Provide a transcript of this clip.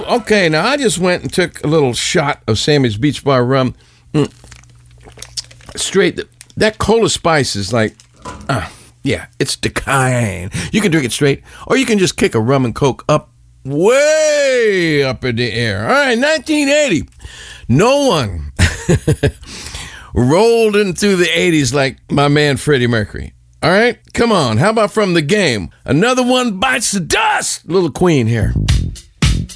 Okay, now I just went and took a little shot of Sammy's Beach Bar rum. Straight, that Cola Spice is like, yeah, it's decaying. You can drink it straight, or you can just kick a rum and coke up, way up in the air. All right, 1980. No one rolled into the 80s like my man Freddie Mercury. All right, come on. How about from The Game? Another one bites the dust. Little Queen here.